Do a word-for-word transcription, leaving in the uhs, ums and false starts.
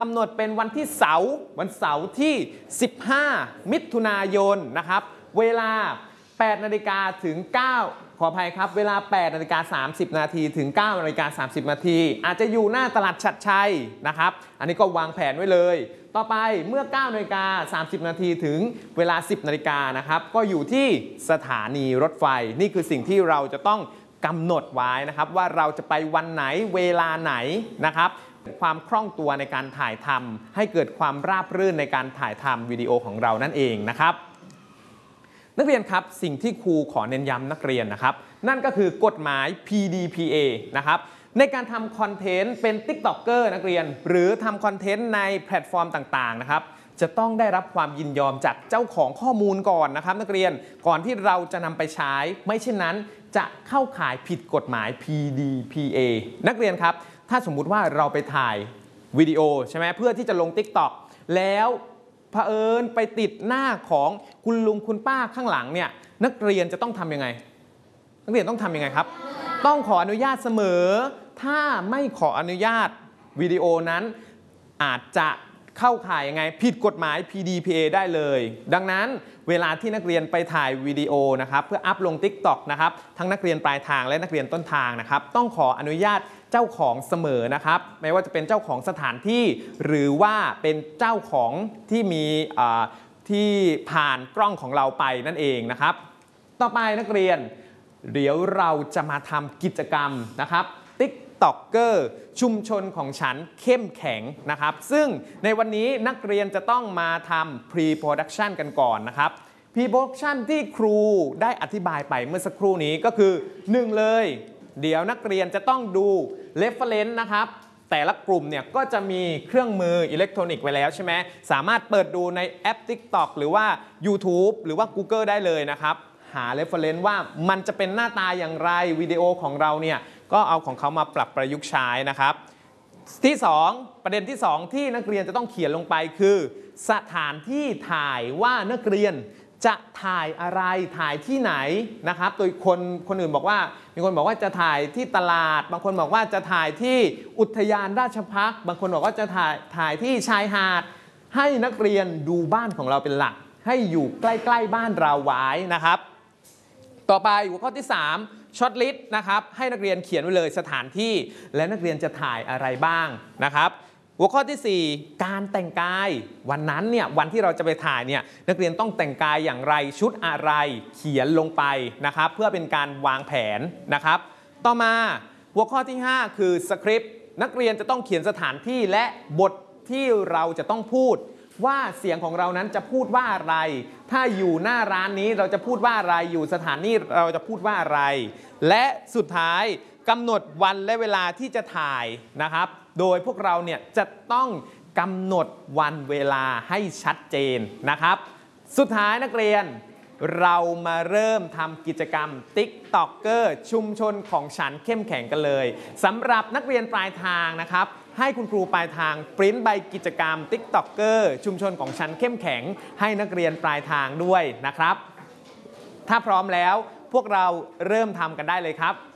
กำหนดเป็นวันที่เสาร์วันเสาร์ที่สิบห้ามิถุนายนนะครับเวลาแปดนาฬิกาถึงเก้าขออภัยครับเวลาแปดนาฬิกาสามสิบนาทีถึงเก้านาฬิกาสามสิบนาทีอาจจะอยู่หน้าตลาดฉัตรชัยนะครับอันนี้ก็วางแผนไว้เลยต่อไปเมื่อเก้านาฬิกาสามสิบนาทีถึงเวลาสิบนาฬิกานะครับก็อยู่ที่สถานีรถไฟนี่คือสิ่งที่เราจะต้องกำหนดไว้นะครับว่าเราจะไปวันไหนเวลาไหนนะครับความคล่องตัวในการถ่ายทำให้เกิดความราบรื่นในการถ่ายทำวิดีโอของเรานั่นเองนะครับนักเรียนครับสิ่งที่ครูขอเน้นย้ำนักเรียนนะครับนั่นก็คือกฎหมาย พี ดี พี เอ นะครับในการทำคอนเทนต์เป็น ติ๊กต็อกเกอร์ นักเรียนหรือทำคอนเทนต์ในแพลตฟอร์มต่างๆนะครับจะต้องได้รับความยินยอมจากเจ้าของข้อมูลก่อนนะครับนักเรียนก่อนที่เราจะนำไปใช้ไม่เช่นนั้นจะเข้าข่ายผิดกฎหมาย พี ดี พี เอ นักเรียนครับถ้าสมมุติว่าเราไปถ่ายวิดีโอใช่ไหมเพื่อที่จะลง ติ๊กต็อก แล้วเผอิญไปติดหน้าของคุณลุงคุณป้าข้างหลังเนี่ยนักเรียนจะต้องทำยังไงนักเรียนต้องทำยังไงครับต้องขออนุญาตเสมอถ้าไม่ขออนุญาตวิดีโอนั้นอาจจะเข้าข่ายยังไงผิดกฎหมาย พี ดี พี เอ ได้เลยดังนั้นเวลาที่นักเรียนไปถ่ายวิดีโอนะครับเพื่ออัพลง ติ๊กต็อก นะครับทั้งนักเรียนปลายทางและนักเรียนต้นทางนะครับต้องขออนุญาตเจ้าของเสมอนะครับไม่ว่าจะเป็นเจ้าของสถานที่หรือว่าเป็นเจ้าของที่มีที่ผ่านกล้องของเราไปนั่นเองนะครับต่อไปนักเรียนเดี๋ยวเราจะมาทำกิจกรรมนะครับ ติ๊กต็อกเกอร์ ชุมชนของฉันเข้มแข็งนะครับซึ่งในวันนี้นักเรียนจะต้องมาทำ Pre-Production กันก่อนนะครับ Pre-Production ที่ครูได้อธิบายไปเมื่อสักครู่นี้ก็คือหนึ่งเลยเดี๋ยวนักเรียนจะต้องดู Reference นะครับแต่ละกลุ่มเนี่ยก็จะมีเครื่องมืออิเล็กทรอนิกส์ไว้แล้วใช่ไหมสามารถเปิดดูในแอป ติ๊กต็อก หรือว่า ยูทูบ หรือว่า กูเกิล ได้เลยนะครับหา Reference ว่ามันจะเป็นหน้าตาอย่างไรวิดีโอของเราเนี่ยก็เอาของเขามาปรับประยุกต์ใช้นะครับที่สองประเด็นที่สองที่นักเรียนจะต้องเขียนลงไปคือสถานที่ถ่ายว่านักเรียนจะถ่ายอะไรถ่ายที่ไหนนะครับโดยคนคนอื่นบอกว่ามีคนบอกว่าจะถ่ายที่ตลาดบางคนบอกว่าจะถ่ายที่อุทยานราชภัฏบางคนบอกว่าจะถ่ายถ่ายที่ชายหาดให้นักเรียนดูบ้านของเราเป็นหลักให้อยู่ใกล้ๆบ้านเราไว้นะครับต่อไปหัวข้อที่สามช็อตลิสต์นะครับให้นักเรียนเขียนไว้เลยสถานที่และนักเรียนจะถ่ายอะไรบ้างนะครับหัวข้อที่สี่การแต่งกายวันนั้นเนี่ยวันที่เราจะไปถ่ายเนี่ยนักเรียนต้องแต่งกายอย่างไรชุดอะไรเขียนลงไปนะครับเพื่อเป็นการวางแผนนะครับต่อมาหัวข้อที่ห้าคือสคริปต์นักเรียนจะต้องเขียนสถานที่และบทที่เราจะต้องพูดว่าเสียงของเรานั้นจะพูดว่าอะไรถ้าอยู่หน้าร้านนี้เราจะพูดว่าอะไรอยู่สถานที่เราจะพูดว่าอะไรและสุดท้ายกำหนดวันและเวลาที่จะถ่ายนะครับโดยพวกเราเนี่ยจะต้องกำหนดวันเวลาให้ชัดเจนนะครับสุดท้ายนักเรียนเรามาเริ่มทำกิจกรรม ติ๊กต็อกเกอร์ ชุมชนของฉันเข้มแข็งกันเลยสำหรับนักเรียนปลายทางนะครับให้คุณครูปลายทางปริ้นใบกิจกรรม ติ๊กต็อกเกอร์ ชุมชนของฉันเข้มแข็งให้นักเรียนปลายทางด้วยนะครับถ้าพร้อมแล้วพวกเราเริ่มทำกันได้เลยครับ